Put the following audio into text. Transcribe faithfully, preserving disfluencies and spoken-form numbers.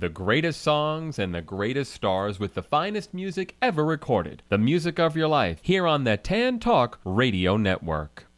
The greatest songs and the greatest stars with the finest music ever recorded. The music of your life, here on the Tan Talk Radio Network.